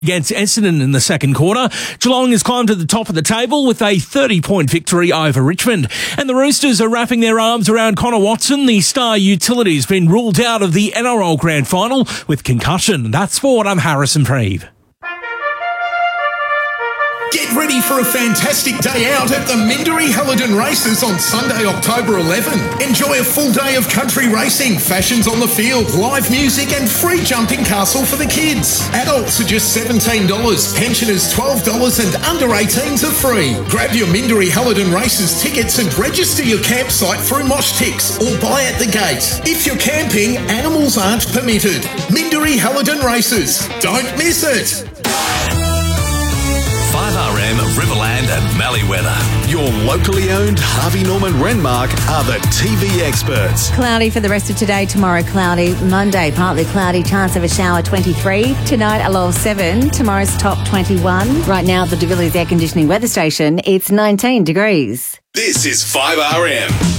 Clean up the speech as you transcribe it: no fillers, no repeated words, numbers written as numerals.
against Essendon in the second quarter. Geelong has climbed to the top of the table with a 30-point victory over Richmond. And the Roosters are wrapping their arms around Connor Watson. The star utility has been ruled out of the NRL Grand Final with concussion. That's Sport. I'm Harrison Preeve. Get ready for a fantastic day out at the Minderee Hallidan Races on Sunday, October 11. Enjoy a full day of country racing, fashions on the field, live music and free jumping castle for the kids. Adults are just $17, pensioners $12 and under 18s are free. Grab your Minderee Hallidan Races tickets and register your campsite through Moshtix or buy at the gate. If you're camping, animals aren't permitted. Minderee Hallidan Races. Don't miss it. 5RM, Riverland and Mallee weather. Your locally owned Harvey Norman Renmark are the TV experts. Cloudy for the rest of today, tomorrow cloudy, Monday partly cloudy, chance of a shower 23, tonight a low of 7, tomorrow's top 21. Right now at the De Villiers Air Conditioning Weather Station, it's 19 degrees. This is 5RM.